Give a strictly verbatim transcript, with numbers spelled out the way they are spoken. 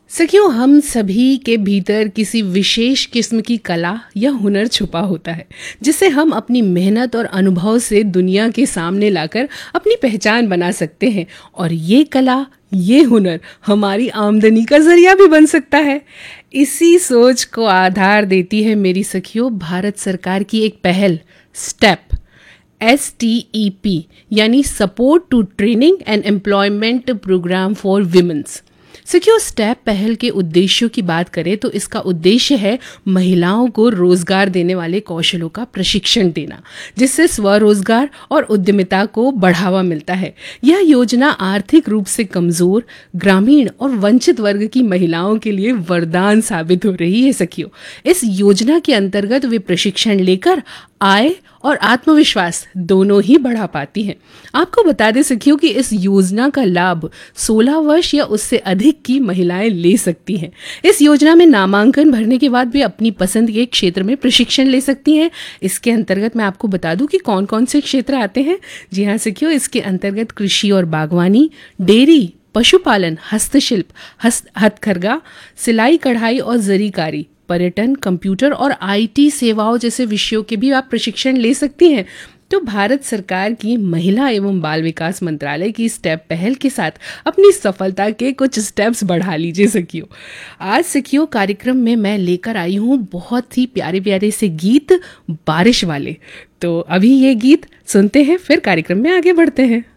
सखियों, हम सभी के भीतर किसी विशेष किस्म की कला या हुनर छुपा होता है जिसे हम अपनी मेहनत और अनुभव से दुनिया के सामने लाकर अपनी पहचान बना सकते हैं। और ये कला, ये हुनर हमारी आमदनी का जरिया भी बन सकता है। इसी सोच को आधार देती है मेरी सखियों भारत सरकार की एक पहल step, S T E P यानी support to training and employment programme for women's. सखियों, स्टेप पहल के उद्देश्यों की बात करें तो इसका उद्देश्य है महिलाओं को रोजगार देने वाले कौशलों का प्रशिक्षण देना, जिससे स्वरोजगार और उद्यमिता को बढ़ावा मिलता है। यह योजना आर्थिक रूप से कमजोर, ग्रामीण और वंचित वर्ग की महिलाओं के लिए वरदान साबित हो रही है। सखियों, इस योजना के अंतर्गत वे प्रशिक्षण लेकर आय और आत्मविश्वास दोनों ही बढ़ा पाती हैं। आपको बता दें सखियों कि इस योजना का लाभ सोलह वर्ष या उससे अधिक की महिलाएं ले सकती हैं। इस योजना में नामांकन भरने के बाद भी अपनी पसंद के क्षेत्र में प्रशिक्षण ले सकती हैं। इसके अंतर्गत मैं आपको बता दूं कि कौन कौन से क्षेत्र आते हैं। जी हाँ सखियों, इसके अंतर्गत कृषि और बागवानी, डेयरी, पशुपालन, हस्तशिल्प, हस्त हथकरघा, सिलाई कढ़ाई और जरीकारी, पर्यटन, कंप्यूटर और आई टी सेवाओं जैसे विषयों के भी आप प्रशिक्षण ले सकती हैं। तो भारत सरकार की महिला एवं बाल विकास मंत्रालय की स्टेप पहल के साथ अपनी सफलता के कुछ स्टेप्स बढ़ा लीजिए सखियों। आज सखियों कार्यक्रम में मैं लेकर आई हूँ बहुत ही प्यारे प्यारे से गीत, बारिश वाले। तो अभी ये गीत सुनते हैं, फिर कार्यक्रम में आगे बढ़ते हैं।